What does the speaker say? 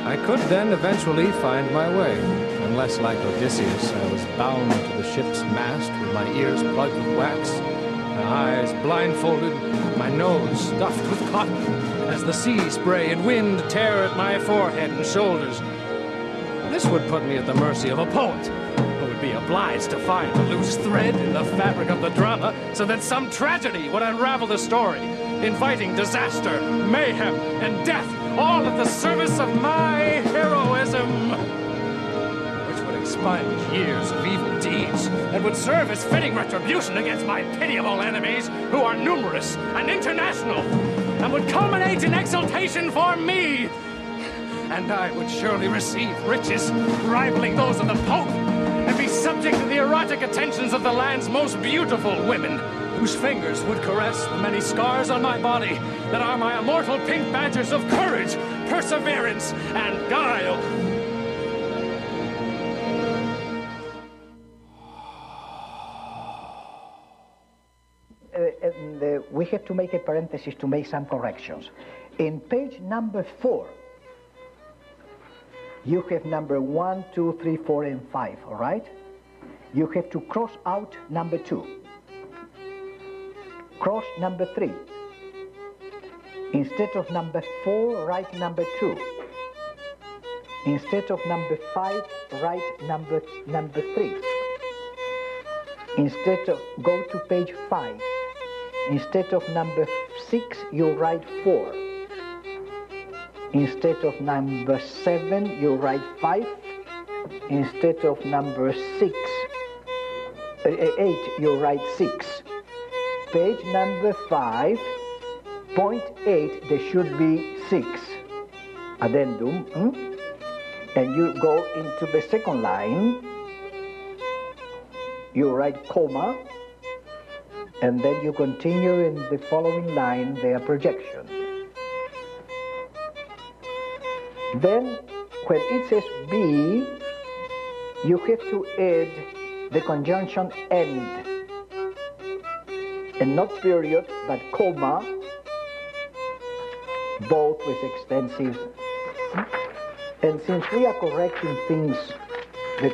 I could then eventually find my way, unless, like Odysseus, I was bound to the ship's mast with my ears plugged with wax, my eyes blindfolded, my nose stuffed with cotton, as the sea spray and wind tear at my forehead and shoulders. This would put me at the mercy of a poet, who would be obliged to find a loose thread in the fabric of the drama so that some tragedy would unravel the story, inviting disaster, mayhem, and death, all at the service of my heroism, which would expunge years of evil deeds and would serve as fitting retribution against my pitiable enemies, who are numerous and international, and would culminate in exaltation for me. And I would surely receive riches rivaling those of the Pope, and be subject to the erotic attentions of the land's most beautiful women, whose fingers would caress the many scars on my body that are my immortal pink badges of courage, perseverance, and guile. We have to make a parenthesis to make some corrections. In page number 4, you have number 1, 2, 3, 4, and 5, all right? You have to cross out number 2. Cross number 3. Instead of number 4, write number 2. Instead of number 5, write number 3. Instead of, go to page 5. Instead of number 6, you write 4. Instead of number 7, you write 5. Instead of number 8, you write 6. Page number 5, point 8, there should be 6. Addendum. And you go into the second line. You write comma. And then you continue in the following line their projection. Then, when it says be, you have to add the conjunction end. And not period, but comma, both with extensive. And since we are correcting things